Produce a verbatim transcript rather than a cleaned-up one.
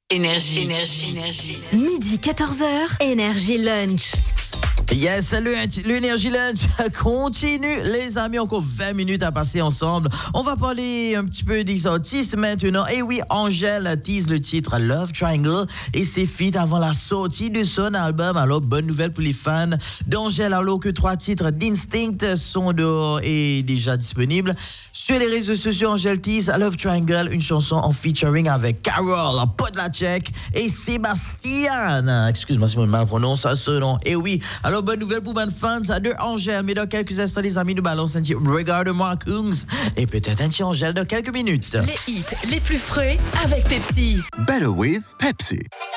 Énergie. Énergie. Énergie. Midi quatorze heures, Énergie Lunch. Yes, le, l'énergie lunch continue, les amis, encore vingt minutes à passer ensemble. On va parler un petit peu des artistes maintenant. Et oui, Angèle tease le titre Love Triangle et c'est fit avant la sortie de son album. Alors, bonne nouvelle pour les fans d'Angèle, alors que trois titres d'Instinct sont dehors et déjà disponibles. Sur les réseaux sociaux, Angèle tease Love Triangle, une chanson en featuring avec Carol, Podlacek et Sébastien. Excuse-moi si je mal prononce ce nom. Et oui, alors bonne nouvelle pour mes fans de Angèle, mais dans quelques instants, les amis, nous balancent un petit Regarde-moi Kungs et peut-être un petit Angèle dans quelques minutes. Les hits les plus frais avec Pepsi. Better with Pepsi.